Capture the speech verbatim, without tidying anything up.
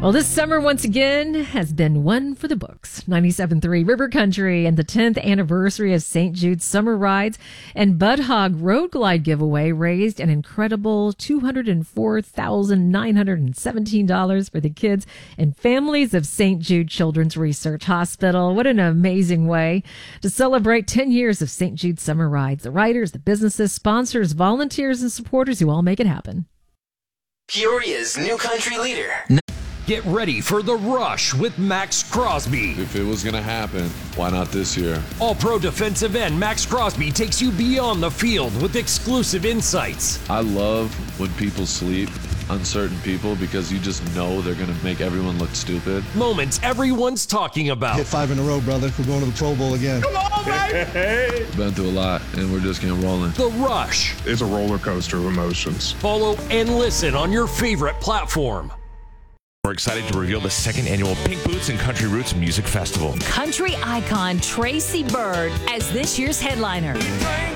Well, this summer, once again, has been one for the books. ninety-seven point three River Country and the tenth anniversary of Saint Jude's Summer Rides and Bud Hog Road Glide giveaway raised an incredible two hundred four thousand nine hundred seventeen dollars for the kids and families of Saint Jude Children's Research Hospital. What an amazing way to celebrate ten years of Saint Jude's Summer Rides. The riders, the businesses, sponsors, volunteers, and supporters who all make it happen. Peoria's new country leader. Get ready for The Rush with Max Crosby. If it was going to happen, why not this year? All-pro defensive end Max Crosby takes you beyond the field with exclusive insights. I love when people sleep, uncertain people, because you just know they're going to make everyone look stupid. Moments everyone's talking about. Hit five in a row, brother. We're going to the Pro Bowl again. Come on, baby! Been through a lot, and we're just getting rolling. The Rush. It's a roller coaster of emotions. Follow and listen on your favorite platform. We're excited to reveal the second annual Pink Boots and Country Roots Music Festival. Country icon Tracy Byrd as this year's headliner.